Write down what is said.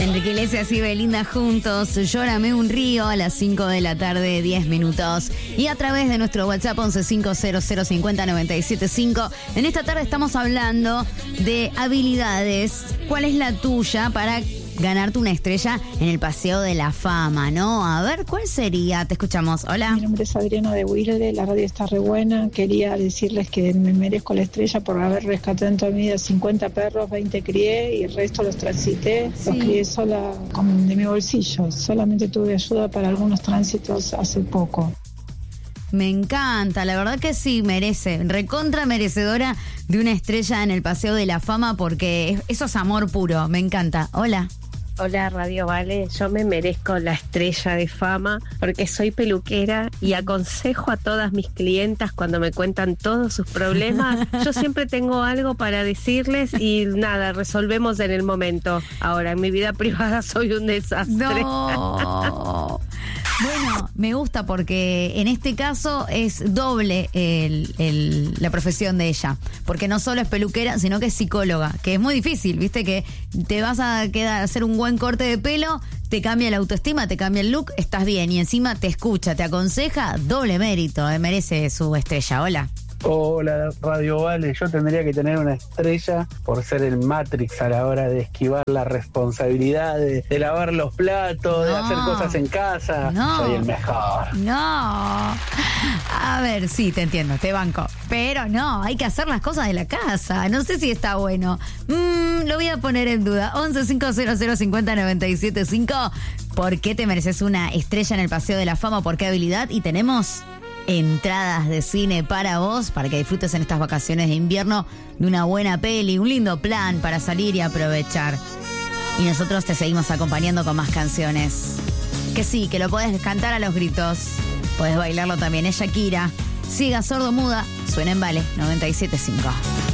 Enrique Iglesias y Belinda juntos, Llórame un río a las 5 de la tarde, 10 minutos. Y a través de nuestro WhatsApp 1150050975. En esta tarde estamos hablando de habilidades. ¿Cuál es la tuya para ganarte una estrella en el Paseo de la Fama, no? A ver, ¿cuál sería? Te escuchamos. Hola. Mi nombre es Adriana de Wilde, la radio está re buena. Quería decirles que me merezco la estrella por haber rescatado en toda mi vida 50 perros, 20 crié y el resto los transité. Sí. Los crié sola de mi bolsillo. Solamente tuve ayuda para algunos tránsitos hace poco. Me encanta, la verdad que sí, merece, recontra merecedora de una estrella en el Paseo de la Fama porque eso es amor puro, me encanta. Hola. Hola Radio Vale, yo me merezco la estrella de fama porque soy peluquera y aconsejo a todas mis clientas cuando me cuentan todos sus problemas. Yo siempre tengo algo para decirles y nada, resolvemos en el momento. Ahora, en mi vida privada soy un desastre. No. Bueno, me gusta porque en este caso es doble la profesión de ella. Porque no solo es peluquera, sino que es psicóloga. Que es muy difícil, viste, que te vas a quedar a hacer un buen corte de pelo, te cambia la autoestima, te cambia el look, estás bien. Y encima te escucha, te aconseja, doble mérito, merece su estrella. Hola. Hola Radio Vale, yo tendría que tener una estrella por ser el Matrix a la hora de esquivar la responsabilidad de lavar los platos, de hacer cosas en casa. Soy el mejor. No. A ver, sí, te entiendo, te banco. Pero no, hay que hacer las cosas de la casa. No sé si está bueno. Lo voy a poner en duda. 1150050975. ¿Por qué te mereces una estrella en el Paseo de la Fama? ¿Por qué habilidad? Y tenemos entradas de cine para vos, para que disfrutes en estas vacaciones de invierno de una buena peli, un lindo plan para salir y aprovechar. Y nosotros te seguimos acompañando con más canciones. Que sí, que lo podés cantar a los gritos. Podés bailarlo también. Es Shakira. Siga sordo muda. Suena en Vale 97.5.